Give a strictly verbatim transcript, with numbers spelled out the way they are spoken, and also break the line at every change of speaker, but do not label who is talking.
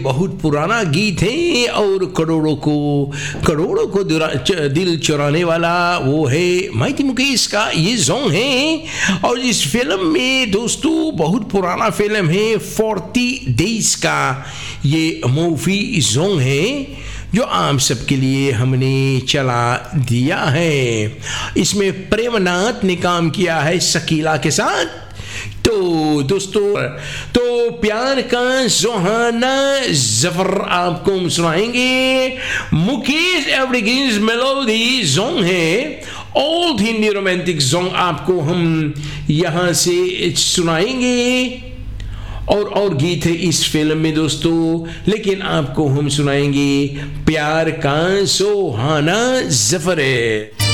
बहुत पुराना गीत है और करोड़ों को करोड़ों को दिल चुराने वाला वो है माइटी मुकेश का ये सॉन्ग है। और इस फिल्म में दोस्तों बहुत पुराना फिल्म है फोर्टी डेज का ये मूवी सॉन्ग है जो आम सबके लिए हमने चला दिया है। इसमें प्रेमनाथ ने काम किया है शकीला के साथ। तो दोस्तों तो प्यार का सुहाना ज़फर आपको हम सुनाएंगे। मुकेश एवरीग्रीन्स मेलोडी सॉन्ग है, ओल्ड हिंदी रोमांटिक सॉन्ग आपको हम यहाँ से सुनाएंगे। और और गीत है इस फिल्म में दोस्तों, लेकिन आपको हम सुनाएंगे प्यार का सुहाना ज़फर है।